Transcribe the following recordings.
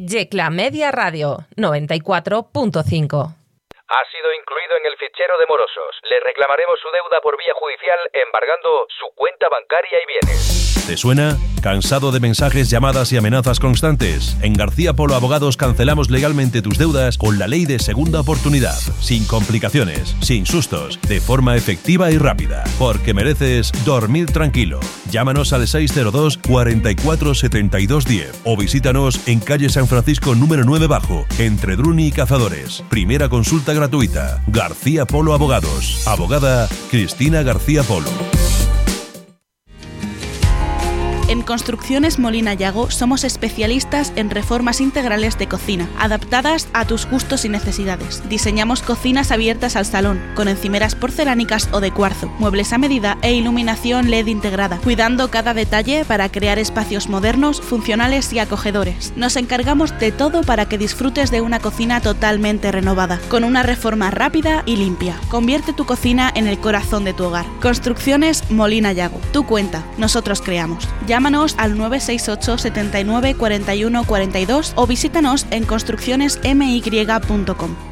Yecla Media Radio 94.5. Ha sido incluido en el fichero de morosos. Le reclamaremos su deuda por vía judicial embargando su cuenta bancaria y bienes. ¿Te suena? ¿Cansado de mensajes, llamadas y amenazas constantes? En García Polo Abogados cancelamos legalmente tus deudas con la ley de segunda oportunidad. Sin complicaciones, sin sustos, de forma efectiva y rápida. Porque mereces dormir tranquilo. Llámanos al 602 44 72 10 o visítanos en calle San Francisco número 9 Bajo, entre Druni y Cazadores. Primera consulta gratuita. García Polo Abogados. Abogada Cristina García Polo. En Construcciones Molina Yago somos especialistas en reformas integrales de cocina, adaptadas a tus gustos y necesidades. Diseñamos cocinas abiertas al salón, con encimeras porcelánicas o de cuarzo, muebles a medida e iluminación LED integrada, cuidando cada detalle para crear espacios modernos, funcionales y acogedores. Nos encargamos de todo para que disfrutes de una cocina totalmente renovada, con una reforma rápida y limpia. Convierte tu cocina en el corazón de tu hogar. Construcciones Molina Yago. Tú cuenta, nosotros creamos. Llámanos al 968 79 41 42 o visítanos en construccionesmy.com.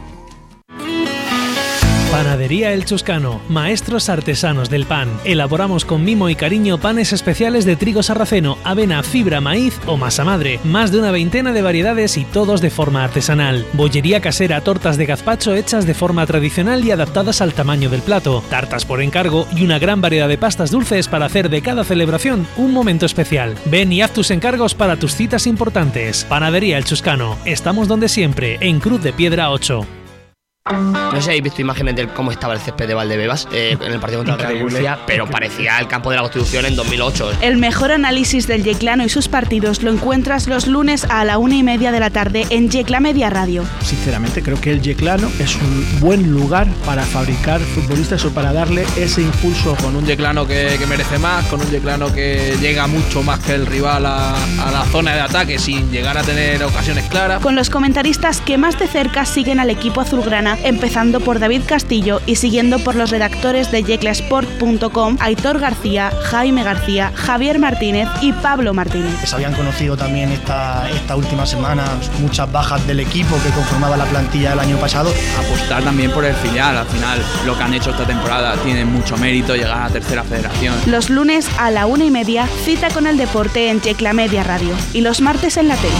Panadería El Chuscano, maestros artesanos del pan. Elaboramos con mimo y cariño panes especiales de trigo sarraceno, avena, fibra, maíz o masa madre. Más de una veintena de variedades y todos de forma artesanal. Bollería casera, tortas de gazpacho hechas de forma tradicional y adaptadas al tamaño del plato. Tartas por encargo y una gran variedad de pastas dulces para hacer de cada celebración un momento especial. Ven y haz tus encargos para tus citas importantes. Panadería El Chuscano. Estamos donde siempre, en Cruz de Piedra 8. No sé si habéis visto imágenes de cómo estaba el césped de Valdebebas en el partido contra la Murcia, pero parecía el campo de la Constitución en 2008. El mejor análisis del Yeclano y sus partidos lo encuentras los lunes a la 1:30 de la tarde en Yecla Media Radio. Sinceramente creo que el Yeclano es un buen lugar para fabricar futbolistas o para darle ese impulso. Con un Yeclano que merece más, con un Yeclano que llega mucho más que el rival a la zona de ataque sin llegar a tener ocasiones claras. Con los comentaristas que más de cerca siguen al equipo azulgrana, empezando por David Castillo y siguiendo por los redactores de yeclasport.com, Aitor García, Jaime García, Javier Martínez y Pablo Martínez. Se habían conocido también esta última semana muchas bajas del equipo que conformaba la plantilla del año pasado. Apostar también por el filial, al final lo que han hecho esta temporada tiene mucho mérito, llegar a la tercera federación. Los lunes a la 1:30, cita con el deporte en Yecla Media Radio y los martes en la tele.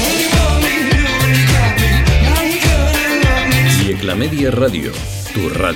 Yecla Media Radio, tu radio.